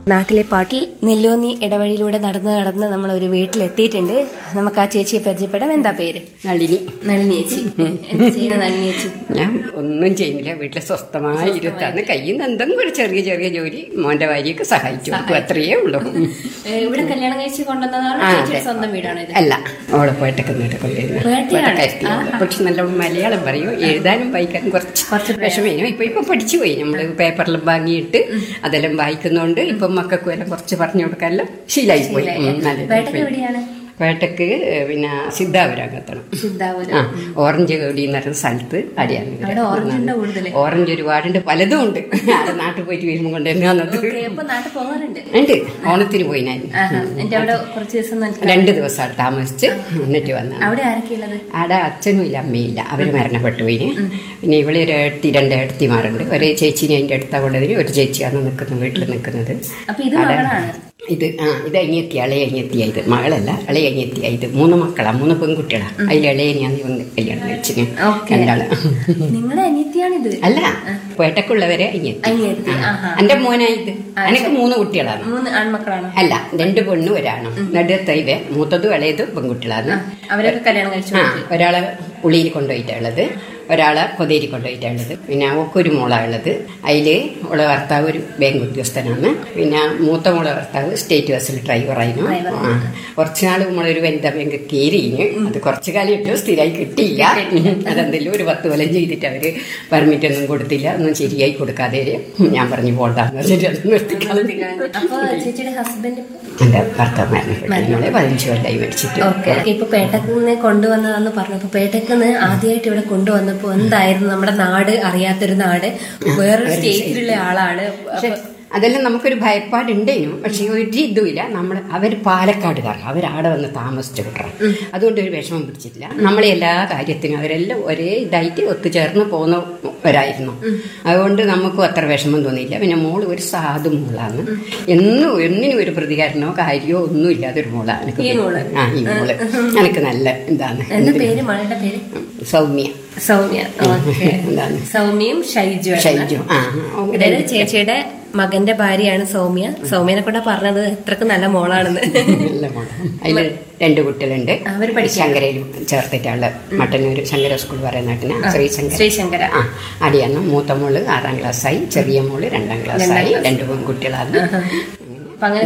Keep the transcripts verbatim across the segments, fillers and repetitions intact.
നാട്ടിലെ പാട്ടിൽ നെല്ലോന്നി ഇടവഴിയിലൂടെ നടന്ന് നടന്ന് നമ്മൾ ഒരു വീട്ടിലെത്തിയിട്ടുണ്ട്. നമുക്ക് ആ ചേച്ചിയെ പരിചയപ്പെടാം. എന്താ പേര്? നളിനി. നളിനി ചേച്ചി. എന്താ ചെയ്യുന്ന നളിനി ചേച്ചി? ഞാൻ ഒന്നും ചെയ്യുന്നില്ല, വീട്ടിലെ സ്വസ്ഥമായി ഇരുത്താന്ന് കയ്യിൽ നിന്ന് എന്തെങ്കിലും ഒരു ചെറിയ ചെറിയ ജോലി മോന്റെ ഭാര്യയൊക്കെ സഹായിച്ചു കൊടുക്കും, അത്രയേ ഉള്ളൂ. ഇവിടെ കല്യാണം കഴിച്ച് കൊണ്ടുവന്നതാണ് സ്വന്തം വീടാണ്? അല്ല, ഓളെ പോയിട്ടൊക്കെ കൊണ്ടുവരുന്നു. പക്ഷെ നല്ല മലയാളം പറയും, എഴുതാനും വായിക്കാനും കുറച്ച് വിഷമേനും. ഇപ്പൊ ഇപ്പൊ പഠിച്ചു പോയി, നമ്മള് പേപ്പറിലും വാങ്ങിയിട്ട് അതെല്ലാം വായിക്കുന്നോണ്ട് ഇപ്പൊ മക്കൾക്കും എല്ലാം കുറച്ച് പറഞ്ഞു കൊടുക്കാനെല്ലാം ശീലായി പോയി. എവിടെയാണ്? പേട്ടക്ക് പിന്നെ സിദ്ധാപുരകത്തണം. ആ, ഓറഞ്ച് കവടി എന്ന് പറയുന്ന സ്ഥലത്ത് അടിയാണ്. ഓറഞ്ച് ഒരുപാടുണ്ട്, പലതും ഉണ്ട്. അവിടെ നാട്ടിൽ പോയിട്ട് വരുമ്പോൾ കൊണ്ടുവരുന്നത് ഉണ്ട്. ഓണത്തിന് പോയി ഞാൻ രണ്ടു ദിവസം അവിടെ താമസിച്ച് എന്നിട്ട് വന്ന. അവിടെ അച്ഛനും ഇല്ല അമ്മയില്ല, അവര് മരണപ്പെട്ടു പോയിന്. പിന്നെ ഇവിടെ ഒരു ഏടത്തി രണ്ട് ഏടത്തിമാരുണ്ട്. ഒരു ചേച്ചിനെ അതിന്റെ അടുത്ത കൊണ്ടതിന് ഒരു ചേച്ചിയാണ് നിൽക്കുന്നത്, വീട്ടിൽ നിൽക്കുന്നത്. ഇത് ആ ഇത് അനിയത്തി, ഇളയ അനിയത്തിയായത്, മകളല്ല ഇളയ അനിയത്തിയായത്. മൂന്ന് മക്കളാ, മൂന്ന് പെൺകുട്ടികളാ. അതിൽ ഇളയ ഞാൻ വന്ന് കല്യാണം കഴിച്ചിന് രണ്ടാള്. അല്ല, പേട്ടക്കുള്ളവരെ അനിയത്തി. എന്റെ മോനായത്. എനിക്ക് മൂന്ന് കുട്ടികളാണ്. അല്ല, രണ്ട് പെണ്ണും ഒരാണും. നടുത്തൈവേ മൂത്തതും ഇളയതും പെൺകുട്ടികളാണ്. ആ, ഒരാളെ ഉള്ളിയിൽ കൊണ്ടുപോയിട്ടുള്ളത്, ഒരാളെ കൊതേരി കൊണ്ടുപോയിട്ടുള്ളത്. പിന്നെ അവക്കൊരു മോളാണുള്ളത്. അതില് ഓളെ ഭർത്താവ് ഒരു ബാങ്ക് ഉദ്യോഗസ്ഥനാണ്. പിന്നെ മൂത്ത മോളെ ഭർത്താവ് സ്റ്റേറ്റ് ബസ്സിൽ ഡ്രൈവറായിരുന്നു. ആ, കുറച്ചുനാൾ നമ്മളൊരു വനിതാ ബാങ്ക് കയറിയിന്. അത് കുറച്ചു കാലം ഏറ്റവും സ്ഥിരമായി കിട്ടിയില്ല. അതെന്തെങ്കിലും ഒരു പത്ത് കൊല്ലം ചെയ്തിട്ട് അവര് പെർമിറ്റ് ഒന്നും കൊടുത്തില്ല, ഒന്നും ശരിയായി കൊടുക്കാതെ ഞാൻ പറഞ്ഞു പോണ്ടാന്ന് പറഞ്ഞിട്ട് അത് നിർത്തിക്കളഞ്ഞു. എന്റെ ഭർത്താവ് മരണപ്പെട്ടു പതിനഞ്ച് കൊല്ലായി മേടിച്ചിട്ട്. ഇപ്പൊ പേട്ടക്കുന്ന് കൊണ്ടുവന്നതാന്ന് പറഞ്ഞു. അപ്പൊ പേട്ടക്കുന്ന് ആദ്യമായിട്ട് ഇവിടെ കൊണ്ടുവന്നപ്പോ എന്തായിരുന്നു? നമ്മുടെ നാട് അറിയാത്തൊരു നാട്, വേറൊരു സ്റ്റേറ്റിലുള്ള ആളാണ്. അതെല്ലാം നമുക്കൊരു ഭയപ്പാടുണ്ടേനും. പക്ഷെ ഒരു ഇതുമില്ല. നമ്മൾ അവർ പാലക്കാടുകാരാണ്, അവരാടെ വന്ന് താമസിച്ചു വിട്ടാണ്. അതുകൊണ്ട് ഒരു വിഷമം പിടിച്ചിട്ടില്ല. നമ്മളെ എല്ലാ കാര്യത്തിനും അവരെല്ലാം ഒരേ ഇതായിട്ട് ഒത്തുചേർന്ന് പോകുന്നവരായിരുന്നു. അതുകൊണ്ട് നമുക്കും അത്ര വിഷമം തോന്നിയില്ല. പിന്നെ മോള് ഒരു സാധു മോളാണ്. എന്നും എന്നിനും ഒരു പ്രതികാരനോ കാര്യമോ ഒന്നും ഇല്ലാതൊരു മോളാണ്. ആ, ഈ മോള് എനിക്ക് നല്ല ഇതാണ്. സൗമ്യ. സൗമ്യ സൗമ്യയും ഷൈജു. ഷൈജു ആ, അതായത് ചേച്ചിയുടെ മകന്റെ ഭാര്യയാണ് സൗമ്യ. സൗമ്യനെ കൂടെ പറഞ്ഞത് ഇത്രക്ക് നല്ല മോളാണെന്ന്. നല്ല മോള്. അതില് രണ്ട് കുട്ടികളുണ്ട്. അവര് ശങ്കരയിൽ ചേർത്തിട്ടുള്ള മട്ടന്നൂർ ശങ്കര സ്കൂൾ പറയുന്ന നാട്ടിന് ശ്രീശങ്കര ശ്രീശങ്കര ആ അടിയാണ്. മൂത്ത മോള് ആറാം ക്ലാസ്സായി, ചെറിയ മോള് രണ്ടാം ക്ലാസ്സായി. രണ്ട് പെൺകുട്ടികളാണ്. അങ്ങനെ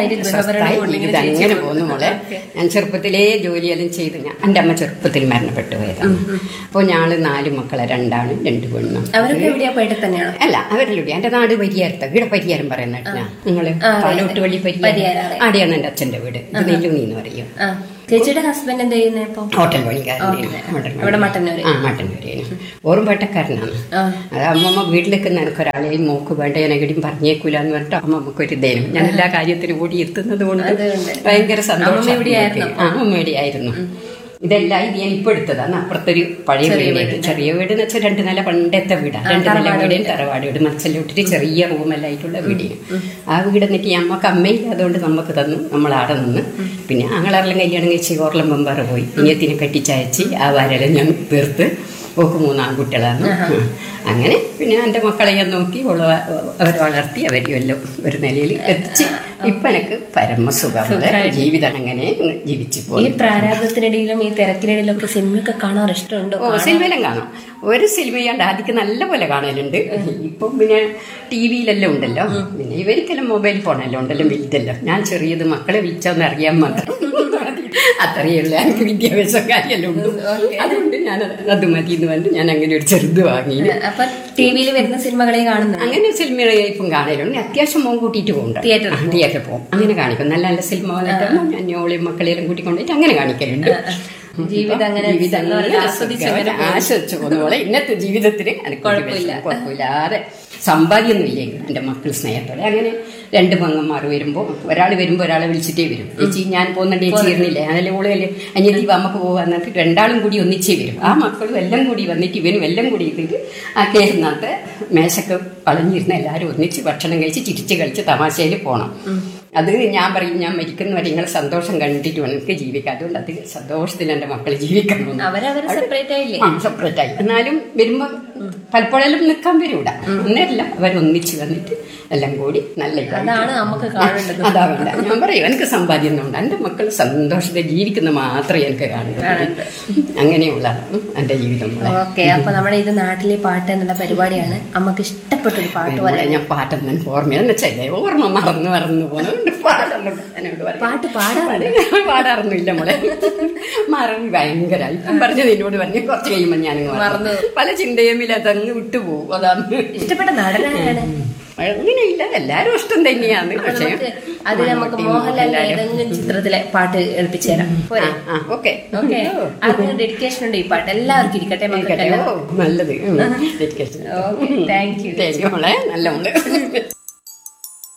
പോകുന്നു മോളെ. ഞാൻ ചെറുപ്പത്തിലേ ജോലിയെല്ലാം ചെയ്ത് ഞാൻ എൻ്റെ അമ്മ ചെറുപ്പത്തിൽ മരണപ്പെട്ടു പോയതാണ്. അപ്പോൾ ഞങ്ങള് നാല് മക്കളെ, രണ്ടാണും രണ്ട് പെണ്ണും. അല്ല, അവരിലൂടെ എന്റെ നാട് പരിയാരത്ത ഇവിടെ പരിയാരം പറയുന്ന നിങ്ങള് പാലോട്ട് വഴി പരിയാരം അവിടെയാണ് എന്റെ അച്ഛന്റെ വീട്. ഇത് നെല്ലൂന്നി എന്ന് പറയും. ചേച്ചിയുടെ ഹസ്ബൻഡ് എന്താ ചെയ്യുന്നത്? ഹോട്ടൽ പണിക്കാരൻ. മട്ടന്നൂരേനും ഓറും പേട്ടക്കാരനാണ്. അത് അമ്മമ്മ വീട്ടിലേക്ക് നിനക്ക് ഒരാളെയും മോക്ക് വേണ്ട എനെങ്കിലും പറഞ്ഞേക്കൂല എന്ന് പറഞ്ഞിട്ട് അമ്മമ്മക്ക് ഒരു ദേനം. ഞാൻ എല്ലാ കാര്യത്തിനും ഓടി എത്തുന്നത് കൊണ്ട് ഭയങ്കര സന്തോഷം. ആ, അമ്മയുടെയായിരുന്നു. ഇതെല്ലാം ഇത് ഞാൻ ഇപ്പൊ എടുത്തതാണ്. അപ്പുറത്തൊരു പഴയ വീടേക്ക്, ചെറിയ വീട് എന്ന് വെച്ചാൽ രണ്ട് നില പണ്ടത്തെ വീടാണ്. രണ്ട് നില വീടും തറവാട് വീട് മത്സലോട്ടിട്ട് ചെറിയ റൂമെല്ലാം ആയിട്ടുള്ള വീടിന്. ആ വീട് എന്നിട്ട് അമ്മക്ക് അമ്മയില്ല, അതുകൊണ്ട് നമുക്ക് തന്നു. നമ്മൾ ആടെ നിന്ന് പിന്നെ ഞങ്ങളെല്ലാം കല്യാണം കഴിച്ച് ഓർലം വെമ്പാറ പോയി. ഇനിയത്തിനെ കെട്ടിച്ചയച്ച് ആ വാരെല്ലാം ഞാൻ തീർത്ത്. ഓക്ക് മൂന്നാം കുട്ടികളാണ്. അങ്ങനെ പിന്നെ എൻ്റെ മക്കളെ ഞാൻ നോക്കി അവർ വളർത്തി അവരെല്ലാം ഒരു നിലയിൽ എത്തിച്ച് ഇപ്പൊ എനിക്ക് പരമസുഖമുള്ള ജീവിതം അങ്ങനെ ജീവിച്ചു പോയി. ഈ പ്രാരാബ്ദത്തിനിടയിലും ഈ തിരക്കിനിടയിലും ഒക്കെ സിനിമയൊക്കെ കാണാൻ ഇഷ്ടമുണ്ടോ? ഓ, സിനിമയിലും കാണും. ഒരു സിനിമയാണ്ട് ആദ്യം നല്ല പോലെ കാണലുണ്ട്. ഇപ്പം പിന്നെ ടി വിയിലെല്ലാം ഉണ്ടല്ലോ. പിന്നെ ഇവർക്കെല്ലാം മൊബൈൽ ഫോണെല്ലാം ഉണ്ടല്ലോ വലുതല്ലോ. ഞാൻ ചെറിയത് മക്കളെ വിളിച്ചൊന്ന് അറിയാൻ മാത്രം അത്രയുള്ള എനിക്ക് വിദ്യാഭ്യാസം കാര്യമെല്ലാം ഉണ്ട്. അതുകൊണ്ട് ഞാൻ അത് മതി എന്ന് പറഞ്ഞിട്ട് ഞാൻ അങ്ങനെ ഒരു ചെറുത് വാങ്ങി. അപ്പൊ ടി വിയിൽ വരുന്ന സിനിമകളെ കാണുന്നു. അങ്ങനെ സിനിമകളെ ഇപ്പം കാണലുണ്ട്. അത്യാവശ്യം മോൻ കൂട്ടിയിട്ട് പോകുന്നുണ്ട്, തിയേറ്ററിൽ പോകും. അങ്ങനെ കാണിക്കും. നല്ല നല്ല സിനിമ വന്നിട്ടാകുമ്പോൾ ഞാൻ ഞോളെയും മക്കളെല്ലാം കൂട്ടിക്കൊണ്ടിട്ട് അങ്ങനെ കാണിക്കലുണ്ട്. ജീവിതം ആശ്വസിച്ചു പോകുന്ന പോലെ ഇന്നത്തെ ജീവിതത്തിന് എനിക്ക് കുഴപ്പമില്ല, കുഴപ്പമില്ലാതെ സമ്പാദ്യമൊന്നും ഇല്ലെങ്കിൽ എൻ്റെ മക്കൾ സ്നേഹത്തോടെ. അങ്ങനെ രണ്ട് പെങ്ങന്മാർ വരുമ്പോൾ ഒരാൾ വരുമ്പോൾ ഒരാളെ വിളിച്ചിട്ടേ വരും. ചേച്ചി ഞാൻ പോകുന്ന ചേച്ചി ഇരുന്നില്ലേ, അതിലെ ഓളല്ലേ അനിയത്തി അമ്മക്ക് പോകാൻ എന്നിട്ട് രണ്ടാളും കൂടി ഒന്നിച്ചേ വരും. ആ മക്കളും എല്ലാം കൂടി വന്നിട്ട് ഇവനും എല്ലാം കൂടി ഇരുന്നിട്ട് ആ കയറുന്നത്തെ മേശക്ക് വളഞ്ഞിരുന്ന എല്ലാവരും ഒന്നിച്ച് ഭക്ഷണം കഴിച്ച് ചിരിച്ച് കളിച്ച് തമാശയിൽ പോകണം. അത് ഞാൻ പറയും, ഞാൻ മരിക്കുന്നവരെ നിങ്ങളെ സന്തോഷം കണ്ടിട്ട് വേണം എനിക്ക് ജീവിക്കാം. അതുകൊണ്ട് അത് സന്തോഷത്തിൽ എൻ്റെ മക്കൾ ജീവിക്കണം. സെപ്പറേറ്റ് ആയി. എന്നാലും വരുമ്പോൾ പലപ്പോഴെല്ലാം നിൽക്കാൻ വരൂട ഒന്നല്ല അവരൊന്നിച്ച് വന്നിട്ട് എല്ലാം കൂടി നല്ല അതാണ് നമുക്ക് കാണേണ്ടത്. അതാ വേണ്ട. ഞാൻ പറയും എനിക്ക് സമ്പാദ്യം ഒന്നുണ്ട്, എൻ്റെ മക്കൾ സന്തോഷത്തെ ജീവിക്കുന്ന മാത്രമേ എനിക്ക് കാണുന്നത്. അങ്ങനെയുള്ളതാണ് എൻ്റെ ജീവിതം. ഓക്കെ, അപ്പൊ നമ്മുടെ ഇത് നാട്ടിലെ പാട്ട് എന്നുള്ള പരിപാടിയാണ്. അമ്മക്ക് ഇഷ്ടപ്പെട്ടൊരു പാട്ട് പോലെ ഞാൻ പാട്ടൊന്നും ഓർമ്മയെന്ന് വെച്ചാൽ ഓർമ്മ മറന്നു മറന്നു പോകുന്നുണ്ട്. പാട്ടൊന്നും പാട്ട് പാടാറുണ്ട് പാടാറൊന്നുമില്ല മോളെ, മറവി ഭയങ്കര. ഇപ്പം പറഞ്ഞത് എന്നോട് പറഞ്ഞു കുറച്ച് കഴിയുമ്പോൾ ഞാൻ മറന്നു. പല ചിന്തയുമില്ല, അതങ്ങ് വിട്ടുപോകും. അതാണ്. ഇഷ്ടപ്പെട്ട നടനാണ്? അങ്ങനെയില്ല, എല്ലാരും ഇഷ്ടം തന്നെയാണ്. പക്ഷേ അത് നമുക്ക് മോഹൻലാലിന്റെ ഏതെങ്കിലും ചിത്രത്തിലെ പാട്ട് ഏൽപ്പിച്ചു തരാം. ഓക്കെ ഓക്കെ, അതിന് ഡെഡിക്കേഷൻ ഉണ്ട്. ഈ പാട്ട് എല്ലാവർക്കും ഇരിക്കട്ടെ. നല്ലത്. Dedication. Thank you. Thank you മോളെ, നല്ല മോള്.